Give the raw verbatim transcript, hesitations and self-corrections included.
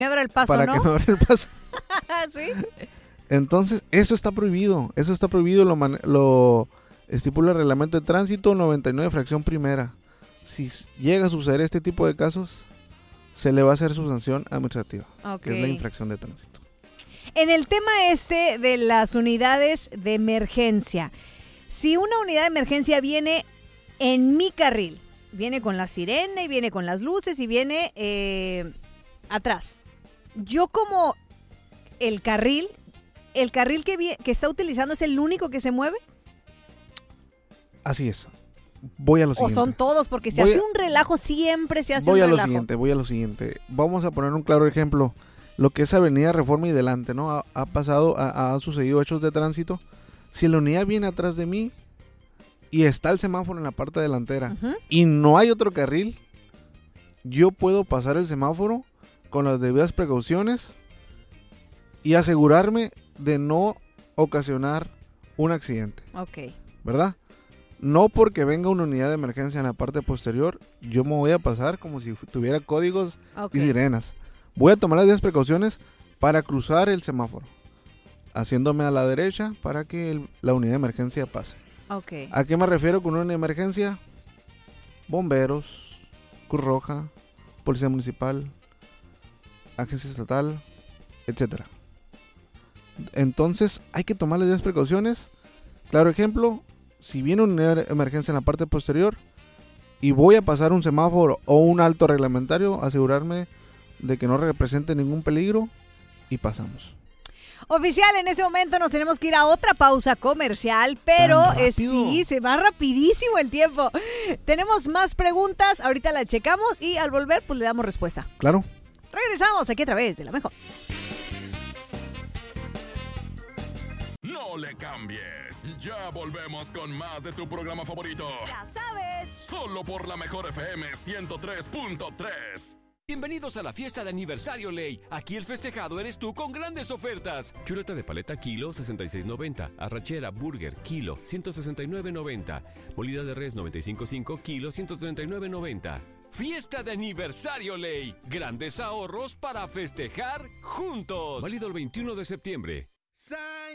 Me abra el paso, para ¿no? que me abra el paso. ¿Sí? Entonces, eso está prohibido. Eso está prohibido, lo, man- lo estipula el reglamento de tránsito noventa y nueve, fracción primera. Si s- llega a suceder este tipo de casos, se le va a hacer su sanción administrativa, Ok. que es la infracción de tránsito. En el tema este de las unidades de emergencia, si una unidad de emergencia viene en mi carril, viene con la sirena y viene con las luces y viene eh, atrás, yo como el carril, el carril que, vi- que está utilizando es el único que se mueve, Así es. Voy a lo o siguiente. son todos, porque si Voy hace a- un relajo, siempre se hace Voy un a lo relajo. siguiente, voy a lo siguiente. Vamos a poner un claro ejemplo. Lo que es Avenida Reforma y delante, ¿no? Ha, ha pasado, ha, ha sucedido hechos de tránsito. Si la unidad viene atrás de mí y está el semáforo en la parte delantera Ujú. y no hay otro carril, yo puedo pasar el semáforo con las debidas precauciones y asegurarme de no ocasionar un accidente, Ok. ¿verdad? No porque venga una unidad de emergencia en la parte posterior, yo me voy a pasar como si fu- tuviera códigos Ok. y sirenas. Voy a tomar las debidas precauciones para cruzar el semáforo, haciéndome a la derecha para que el- la unidad de emergencia pase. Ok. ¿A qué me refiero con una emergencia? Bomberos, Cruz Roja, Policía Municipal, Agencia Estatal, etcétera. Entonces hay que tomar las debidas precauciones. Claro ejemplo, si viene una unidad de emergencia en la parte posterior y voy a pasar un semáforo o un alto reglamentario, asegurarme de que no represente ningún peligro y pasamos. Oficial, en ese momento nos tenemos que ir a otra pausa comercial, pero ¿Tan eh, rápido? sí, se va rapidísimo el tiempo. Tenemos más preguntas, ahorita las checamos y al volver pues le damos respuesta. Claro. Regresamos aquí a través de La Mejor. No le cambies. Ya volvemos con más de tu programa favorito. Ya sabes. Solo por la Mejor F M ciento tres punto tres. Bienvenidos a la fiesta de aniversario Ley. Aquí el festejado eres tú con grandes ofertas. Chuleta de paleta kilo sesenta y seis noventa. Arrachera burger kilo ciento sesenta y nueve noventa. Molida de res noventa y cinco punto cinco kilo ciento treinta y nueve noventa. Fiesta de aniversario Ley. Grandes ahorros para festejar juntos. Válido el veintiuno de septiembre.